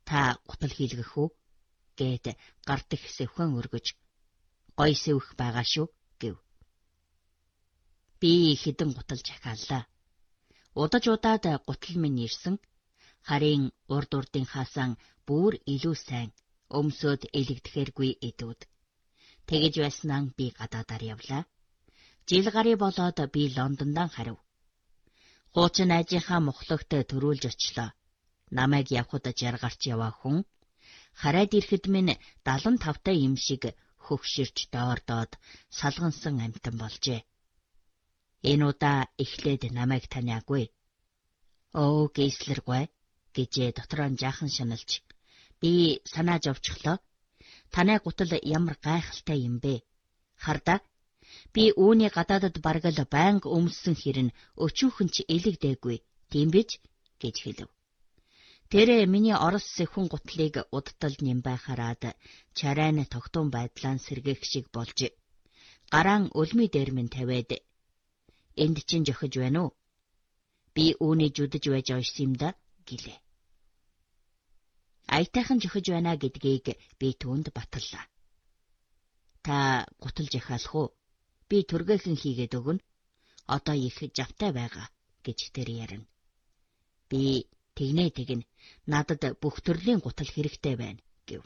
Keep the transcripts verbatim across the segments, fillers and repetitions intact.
Та гутал хийлгэх үү? Гээд гардах сэвхэн өргөж, гой сэвх байгаа шүү гэв. Би хідэн гутал захиаллаа. Удаж удаад гутал минь ирсэн. Харин урд урдын хаасан бүр илүү сайн өмсөд элэгдэхэргүй эдүүд. Тэгэж байснаа би гадаадаар явлаа. Жил гарыг болоод би Лондондоо харив. Хуучин айжийнхаа мухлагт төрүүлж очлоо. Намайг явхад жаргарч яваа хүн хараад ирэхэд минь далан тавтай юм шиг хөвширч доордоод салгансан амтан болжээ. Энэ удаа эхлээд намайг таниагүй. Оо гейслэргүй гэж дотроо жаахан шаналж би санааж овчихлоо. Танай гутал ямар гайхалтай юм бэ? Хардаа. Би үүний гадаадад бараг л байнга өмссөн хэрн өчүүхэн ч элэгдээгүй, тийм биш гэж хэлв. Тэр миний орос сэвхэн гутлыг удтал нэм байхараад чарайн тогтун байдлаа сэргээх шиг болж гараан өлмий дээр минь тавиад энд чинь жохиж байна уу? Би үүний жүдэж байж ойсон юм да гэлээ. Аятайхан жохиж байна гэдгийг би түүнд баталлаа. Та гутал жахаалах уу? Би түргээхэн хийгээд өгнө. Одоо их завтай байгаа гэж тэр ярина. Би тэгнэ тэгнэ. Надад бүх төрлийн гутал хэрэгтэй байна гэв.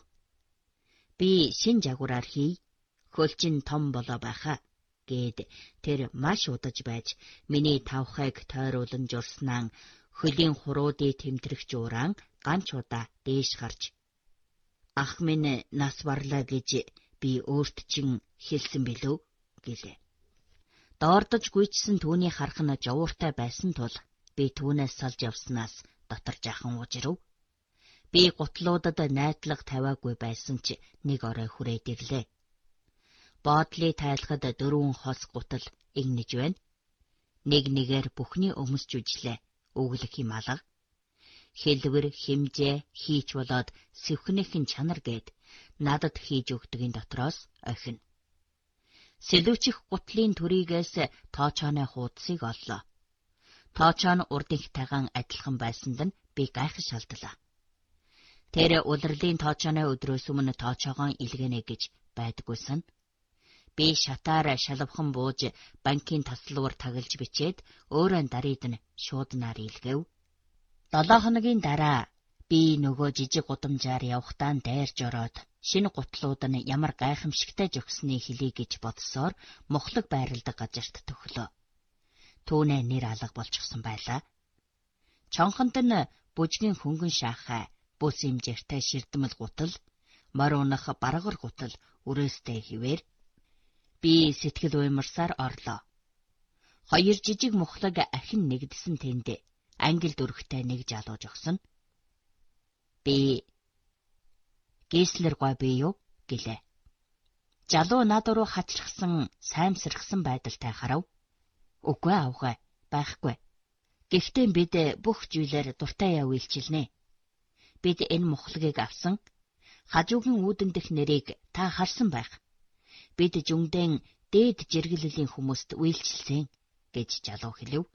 Би шин жагураар хий. Хөлчин том болоо байхаа гэд тэр маш удаж байж миний тавхайг тойруулан журснаа хөлийн хуруудыг тэмтрэгч ууран ганч удаа дээш гарч ах минь нас барлаа гэж би өөрт чин хэлсэн билүү гэлээ. Доордож гүйчсэн түүний харах нь жовууртай байсан тул би түүнээс салж явснаас дотор жаахан уужрав. Би гутлуудад найдлага тавиагүй байсан ч нэг орой хүрээд ирлээ. Боодлыг тайлахад дөрвөн хос гутал игнэж байна. Нэг нэгээр бүхний өмсч үжлээ. Өглөх юм алга. Хэлвэр хэмжээ хийч болоод сэвхнийхэн чанар гээд надад хийж өгдгийн дотроос охин. Сэлүүчих гутлын төрийгээс тоочооны хуудсыг оллоо. Тоочоо урдынхтайгаан адилхан байсанд нь би гайхаж шалдлаа. Тэр улирлын тоочооны өдрөөс өмнө тоочоогоо илгэнэ гэж байдгүйсэн. Би шатаар шалавхан бууж банкын таслуур таглаж бичээд өөрөө дарид нь шууд нар илгэв. Долоо хоногийн дараа би нөгөө жижиг гудамжаар явхтаа дайрж ороод шинэ гутлууд нь ямар гайхамшигтай жогсныг хэлье гэж бодсоор мухлаг байралдаг газарт төглөө. Түүнээ нэр алга болчихсон байлаа. Чонхонд нь бүжгийн хөнгөн шаахай, бүс имжэртэй ширдэмэл гутал, мор унах баргар гутал үрээстэй хിവэр. Би сэтгэл уймарсаар орлоо. Хоёр жижиг мухлаг ахин нэгдсэн тэнд ангил дөрөхтэй нэг жалуу жогсон. Би гейслэргүй би юу гэлээ. Жалуу над руу хачирхсан саймсархсан байдалтай харав. Үгүй авгай байхгүй. Гэхдээ бид бүх зүйлээр дуртай яв илчилнэ. Бид энэ мухлагийг авсан. Хажуугийн үүдэн дэх нэрийг та харсан байх. Бид жүндэн дээд жиргэллийн хүмүүст үйлчилсэн гэж жалуу хэлв.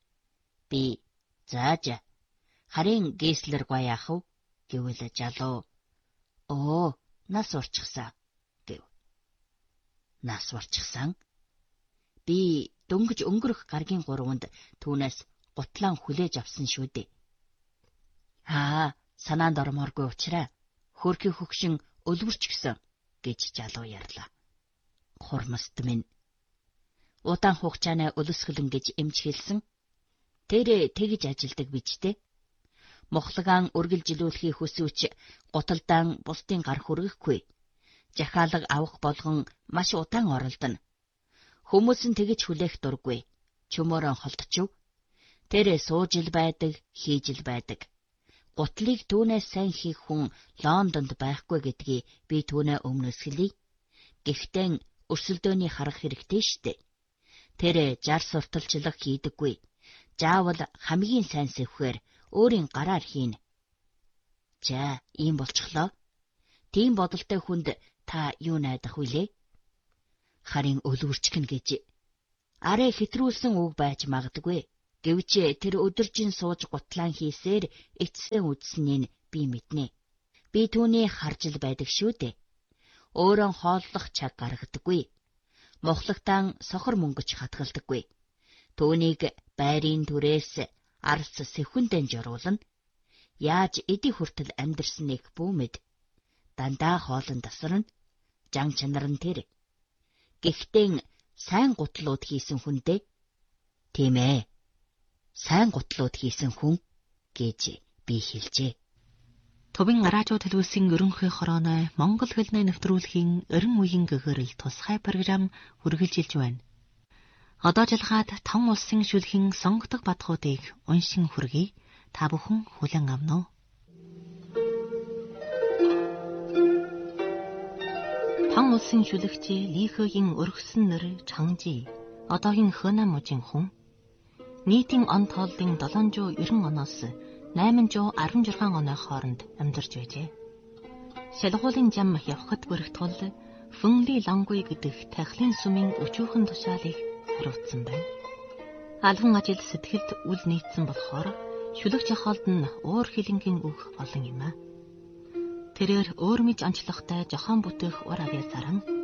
Би зааж харин гейслэргүй яах вэ гэвэл жалуу оо нас урчихсан гэв. Нас урчихсан. Би дөнгөж өнгөрөх гаргийн гурванд түүнээс гутлаан хүлээж авсан шүү дээ. Аа, санаанд ормооргүй учраас хөрхи хөгшин өлгөрч гисэн гэж жалуу ярьлаа. Хурмаст минь. Удаан хугацааны өлөсгөлн гэж эмч хэлсэн. Тэр тэгж ажилдаг бичтэй. Мухлагаан үргэлжилүүлэхийг хүсвэл гуталдаан бусдын гар хүргэхгүй. Жахаалга авах болгон маш удаан оролдоно. Хүмүүс нь тэгж хүлээх дургүй. Чөмөрөн холдчихв. Тэр сууж ил байдаг, хийж ил байдаг. Гутлыг түүнээс сайн хийх хүн Лондонд байхгүй гэдгийг би түүнээ өмнөөс хэлье. Гэхдээ өрсөлдөөний харах хэрэгтэй штэ. Тэр жар сурталчлах хийдэггүй. Заавал хамгийн сайн сэвхээр өөрийн гараар хийнэ. За, ийм болчихлоо. Тийм бодолтой хүнд та юу найдах вүлээ? Харин өлөвөрчгөн гэж. Арай хэтрүүлсэн үг байж магадгүй. Гэвч тэр өдөржин сууж гутлаан хийсээр эцсэн үдснийг би мэднэ. Би түүний харж л байдаг шүү дээ. Өөрөө хооллох чаг гаргадаггүй. Мухлагтаан сохор мөнгөч хатгалдаггүй. Түүнийг байрын түрээс арс сэхүндэн жоруулна. Яаж эди хүртэл амьдрсан нэг бүүмэд дандаа хоолн тасарна. Жан чанар нь тэр. Гэхдээ сайн гутлууд хийсэн хүндээ. Тийм ээ. Сайн гутлууд хийсэн хүн гэж би хэлжээ. Төвийн радио телевизийн ерөнхий хорооной Монгол хэлний нэвтрүүлгийн эрен үеийн гэгэрэл тусгай програм үргэлжилж байна. Одоо жалгаад таван улсын шүлхийн сонгодог бадхуудыг уншин хүргэе. Та бүхэн хүлээн авна уу? Таван улсын шүлэгч Лихөгийн өргөсөн нэр Чанжи, одоогийн Хönam мужийн хүн. Нийтийн он тооллын долоон зуун девяносто оноос восемь зуун шестнадцать оны хооронд амьдарч байжээ. Шалгуулын зам явхад бүрэх тул Фүнли Лангуй гэдэг тахлын сүмийн өчүүхэн тушаалыг хариуцсан байна. Албан ажил сэтгэлд үл нийцсэн болохоор шүлэгч ахолд нь уур хилэнгийн үг болон юм а. Тэрээр өөр мэж онцлогтой жохон бүтээх ур авьяасаар нь